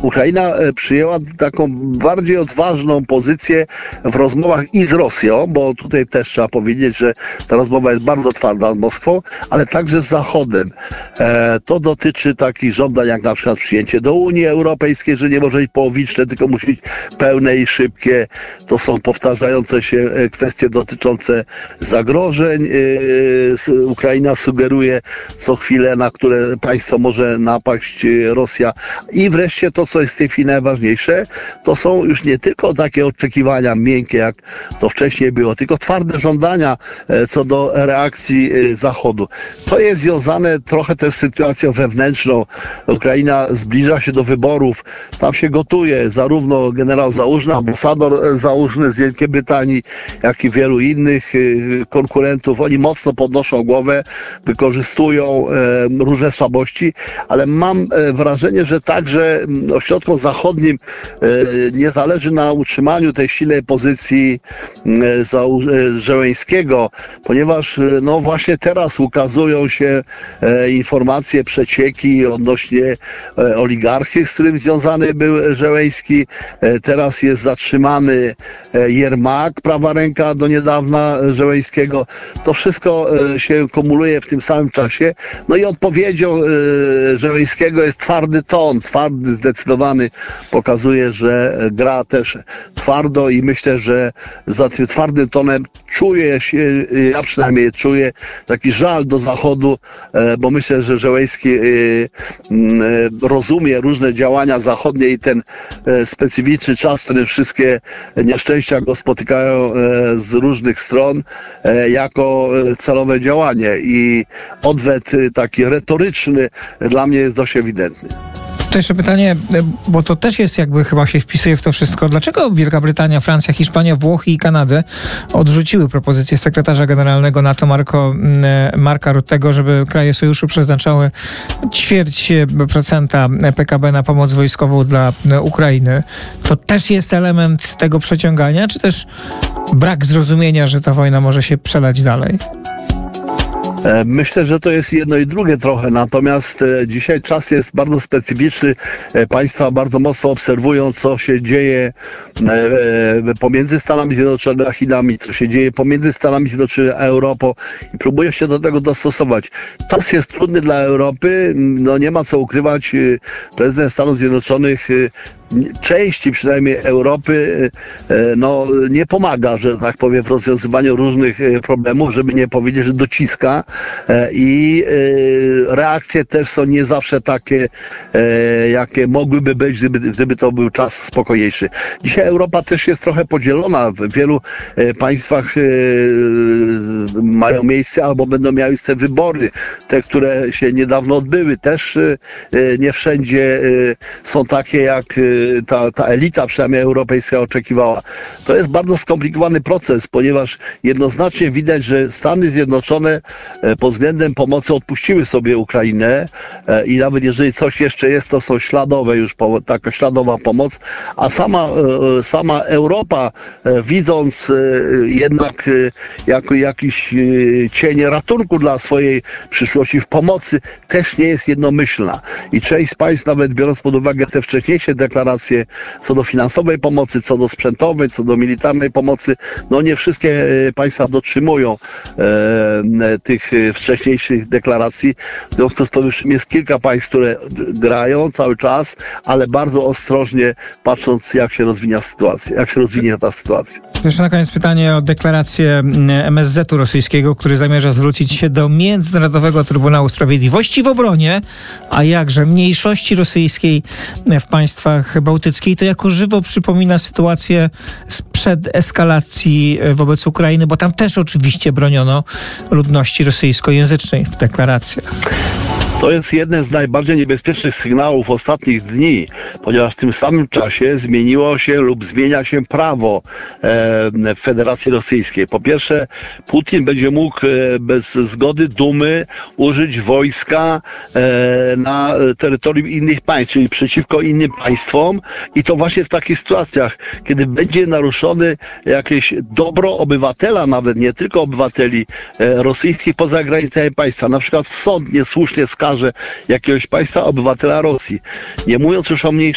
Ukraina przyjęła taką bardziej odważną pozycję w rozmowach i z Rosją, bo tutaj też trzeba powiedzieć, że ta rozmowa jest bardzo twarda z Moskwą, ale także z Zachodem. To dotyczy takich żądań jak na przykład przyjęcie do Unii Europejskiej, że nie może być połowiczne, tylko musi być pełne i szybkie. To są powtarzające się kwestie dotyczące zagrożeń. Ukraina sugeruje co chwilę, na które państwo może napaść Rosja. I wreszcie to, co jest w tej chwili najważniejsze, to są już nie tylko takie oczekiwania miękkie, jak to wcześniej było, tylko twarde żądania co do reakcji Zachodu. To jest związane trochę też z sytuacją wewnętrzną. Ukraina zbliża się do wyborów. Tam się gotuje zarówno generał Załużny, ambasador Załużny z Wielkiej Brytanii, jak i wielu innych konkurentów. Oni mocno podnoszą głowę, wykorzystują różne słabości, ale mam wrażenie, że także ośrodkom zachodnim nie zależy na utrzymaniu tej silnej pozycji Zełenskiego, ponieważ no właśnie teraz ukazują się informacje, przecieki odnośnie oligarchy, z którym związany był Zełenski. Teraz jest zatrzymany Jermak, prawa ręka do niedawna Zełenskiego. To wszystko się kumuluje w tym samym czasie. No i odpowiedzią Zełenskiego jest twardy ton, twardy, zdecydowany. Pokazuje, że gra też twardo i myślę, że za tym twardym tonem czuję się, ja przynajmniej czuję taki żal do Zachodu, bo myślę, że Zełenski rozumie różne działania zachodnie i ten specyficzny czas, w którym wszystkie nieszczęścia go spotykają z różnych stron, jako celowe działanie i odwet taki retoryczny dla mnie jest dość ewidentny. To jeszcze pytanie, bo to też jest jakby chyba się wpisuje w to wszystko. Dlaczego Wielka Brytania, Francja, Hiszpania, Włochy i Kanadę odrzuciły propozycję sekretarza generalnego NATO Marka Ruttego, żeby kraje sojuszu przeznaczały 0,5% PKB na pomoc wojskową dla Ukrainy? To też jest element tego przeciągania, czy też brak zrozumienia, że ta wojna może się przelać dalej? Myślę, że to jest jedno i drugie trochę, natomiast dzisiaj czas jest bardzo specyficzny. Państwa bardzo mocno obserwują, co się dzieje pomiędzy Stanami Zjednoczonymi a Chinami, co się dzieje pomiędzy Stanami Zjednoczonymi a Europą i próbują się do tego dostosować. Czas jest trudny dla Europy, no nie ma co ukrywać. Prezydent Stanów Zjednoczonych części przynajmniej Europy no, nie pomaga, że tak powiem, w rozwiązywaniu różnych problemów, żeby nie powiedzieć, że dociska i reakcje też są nie zawsze takie, jakie mogłyby być, gdyby to był czas spokojniejszy. Dzisiaj Europa też jest trochę podzielona. W wielu państwach mają miejsce albo będą miały te wybory, te, które się niedawno odbyły, też nie wszędzie są takie, jak ta elita, przynajmniej europejska, oczekiwała. To jest bardzo skomplikowany proces, ponieważ jednoznacznie widać, że Stany Zjednoczone pod względem pomocy odpuściły sobie Ukrainę i nawet jeżeli coś jeszcze jest, to są śladowe już, taka śladowa pomoc, a sama Europa, widząc jednak jako jakiś cień ratunku dla swojej przyszłości w pomocy, też nie jest jednomyślna. I część z państw, nawet biorąc pod uwagę te wcześniejsze deklaracje co do finansowej pomocy, co do sprzętowej, co do militarnej pomocy, no nie wszystkie państwa dotrzymują tych wcześniejszych deklaracji. W związku z powyższym jest kilka państw, które grają cały czas, ale bardzo ostrożnie patrząc, jak się rozwinie ta sytuacja. Jeszcze na koniec pytanie o deklarację MSZ-u rosyjskiego, który zamierza zwrócić się do Międzynarodowego Trybunału Sprawiedliwości w obronie, a jakże mniejszości rosyjskiej w państwach bałtyckich. To jako żywo przypomina sytuację sprzed eskalacji wobec Ukrainy, bo tam też oczywiście broniono ludności rosyjskojęzycznej w deklaracjach. To jest jeden z najbardziej niebezpiecznych sygnałów ostatnich dni, ponieważ w tym samym czasie zmieniło się lub zmienia się prawo w Federacji Rosyjskiej. Po pierwsze, Putin będzie mógł bez zgody Dumy użyć wojska na terytorium innych państw, czyli przeciwko innym państwom i to właśnie w takich sytuacjach, kiedy będzie naruszony jakieś dobro obywatela, nawet nie tylko obywateli rosyjskich poza granicami państwa. Na przykład sąd niesłusznie skaże jakiegoś państwa obywatela Rosji. Nie mówiąc już o